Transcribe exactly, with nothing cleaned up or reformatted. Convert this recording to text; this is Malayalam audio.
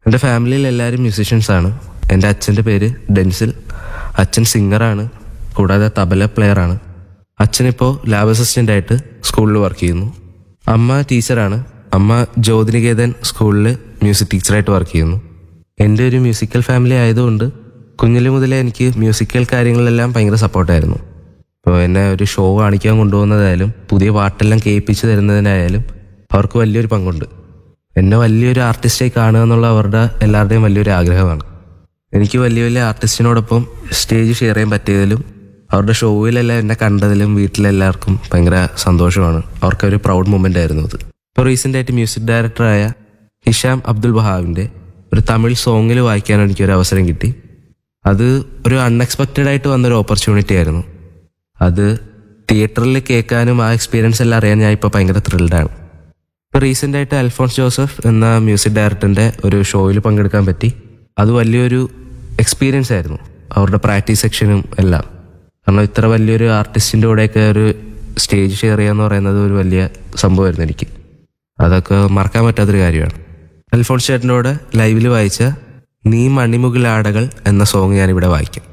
എൻ്റെ ഫാമിലിയിൽ എല്ലാവരും മ്യൂസീഷ്യൻസാണ്. എൻ്റെ അച്ഛൻ്റെ പേര് ഡെൻസിൽ. അച്ഛൻ സിംഗറാണ്, കൂടാതെ തബല പ്ലെയറാണ്. അച്ഛനിപ്പോൾ ലാബ് അസിസ്റ്റൻ്റായിട്ട് സ്കൂളിൽ വർക്ക് ചെയ്യുന്നു. അമ്മ ടീച്ചറാണ്. അമ്മ ജ്യോതിനികേതൻ സ്കൂളിൽ മ്യൂസിക് ടീച്ചറായിട്ട് വർക്ക് ചെയ്യുന്നു. എൻ്റെ ഒരു മ്യൂസിക്കൽ ഫാമിലി ആയതുകൊണ്ട് കുഞ്ഞിലെ മുതലേ എനിക്ക് മ്യൂസിക്കൽ കാര്യങ്ങളിലെല്ലാം ഭയങ്കര സപ്പോർട്ടായിരുന്നു. ഇപ്പോൾ എന്നെ ഒരു ഷോ കാണിക്കാൻ കൊണ്ടുപോകുന്നതായാലും പുതിയ പാട്ടെല്ലാം കേൾപ്പിച്ച് തരുന്നതിനായാലും അവർക്ക് വലിയൊരു പങ്കുണ്ട്. എന്നെ വലിയൊരു ആർട്ടിസ്റ്റായി കാണുക എന്നുള്ള അവരുടെ എല്ലാവരുടെയും വലിയൊരു ആഗ്രഹമാണ്. എനിക്ക് വലിയ വലിയ ആർട്ടിസ്റ്റിനോടൊപ്പം സ്റ്റേജ് ഷെയർ ചെയ്യാൻ പറ്റിയതിലും അവരുടെ ഷോയിലെല്ലാം എന്നെ കണ്ടതിലും വീട്ടിലെല്ലാവർക്കും ഭയങ്കര സന്തോഷമാണ്. അവർക്കൊരു പ്രൗഡ് മൊമെൻ്റ് ആയിരുന്നു അത്. ഇപ്പോൾ റീസെൻ്റായിട്ട് മ്യൂസിക് ഡയറക്ടറായ ഹിഷാം അബ്ദുൽ വഹാബിൻ്റെ ഒരു തമിഴ് സോങ്ങിൽ വായിക്കാൻ എനിക്കൊരു അവസരം കിട്ടി. അത് ഒരു അൺഎക്സ്പെക്റ്റഡ് ആയിട്ട് വന്നൊരു ഓപ്പർച്യൂണിറ്റി ആയിരുന്നു. അത് തിയേറ്ററിൽ കേൾക്കാനും ആ എക്സ്പീരിയൻസ് എല്ലാം അറിയാൻ ഞാൻ ഇപ്പോൾ ഭയങ്കര ത്രിൽഡാണ്. ഇപ്പോൾ റീസെൻ്റായിട്ട് അൽഫോൺസ് ജോസഫ് എന്ന മ്യൂസിക് ഡയറക്ടറിൻ്റെ ഒരു ഷോയിൽ പങ്കെടുക്കാൻ പറ്റി. അത് വലിയൊരു എക്സ്പീരിയൻസ് ആയിരുന്നു, അവരുടെ പ്രാക്ടീസ് സെക്ഷനും എല്ലാം. കാരണം ഇത്ര വലിയൊരു ആർട്ടിസ്റ്റിൻ്റെ കൂടെയൊക്കെ ഒരു സ്റ്റേജ് ഷെയർ ചെയ്യുക എന്ന് പറയുന്നത് ഒരു വലിയ സംഭവമായിരുന്നു എനിക്ക്. അതൊക്കെ മറക്കാൻ പറ്റാത്തൊരു കാര്യമാണ്. അൽഫോൺസ് ചേട്ടൻ്റെ കൂടെ ലൈവിൽ വായിച്ച നീ മണിമുകിലാടകൾ എന്ന സോങ് ഞാനിവിടെ വായിക്കാം.